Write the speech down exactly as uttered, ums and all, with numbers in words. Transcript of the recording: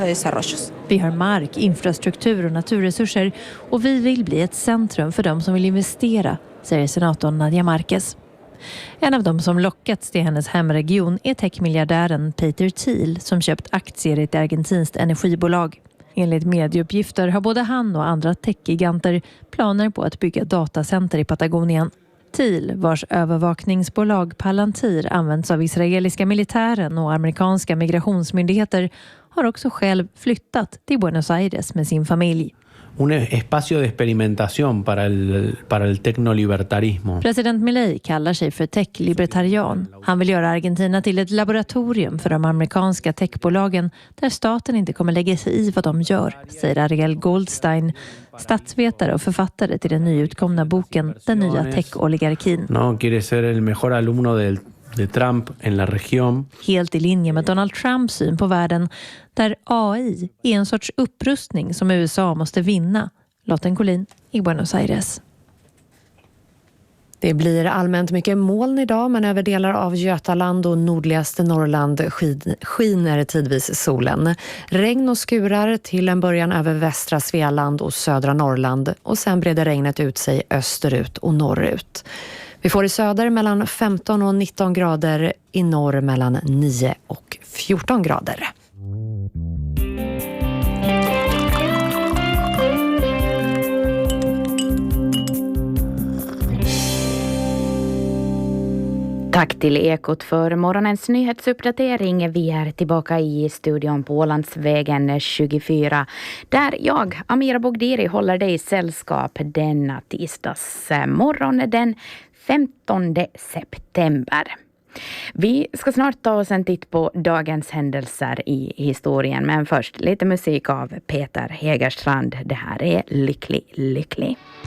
desarrollos. Vi har mark, infrastruktur och naturresurser och vi vill bli ett centrum för dem som vill investera, säger senatorn Nadia Marquez. En av dem som lockats till hennes hemregion är techmiljardären Peter Thiel som köpt aktier i ett argentinskt energibolag. Enligt medieuppgifter har både han och andra techgiganter planer på att bygga datacenter i Patagonien. Thiel, vars övervakningsbolag Palantir används av israeliska militären och amerikanska migrationsmyndigheter, har också själv flyttat till Buenos Aires med sin familj. Un espacio de experimentación para el, para el tecnolibertarismo. President Milei kallar sig för tech-libertarian. Han vill göra Argentina till ett laboratorium för de amerikanska techbolagen där staten inte kommer lägga sig i vad de gör, säger Ariel Goldstein, statsvetare och författare till den nyutkomna boken Den nya tech-oligarkin. No quiere ser el mejor alumno del de Trump en la región. Helt i linje med Donald Trumps syn på världen där A I är en sorts upprustning som U S A måste vinna. Lotten Collin i Buenos Aires. Det blir allmänt mycket moln idag, men över delar av Götaland och nordligaste Norrland skiner tidvis solen. Regn och skurar till en början över västra Svealand och södra Norrland och sen breder regnet ut sig österut och norrut. Vi får i söder mellan femton och nitton grader, i norr mellan nio och fjorton grader. Tack till Ekot för morgonens nyhetsuppdatering. Vi är tillbaka i studion på Ålandsvägen tjugofyra där jag, Amira Bogdiri, håller dig i sällskap denna tisdagsmorgon den femtonde september. Vi ska snart ta oss en titt på dagens händelser i historien, men först lite musik av Peter Hägerstrand. Det här är Lycklig, lycklig.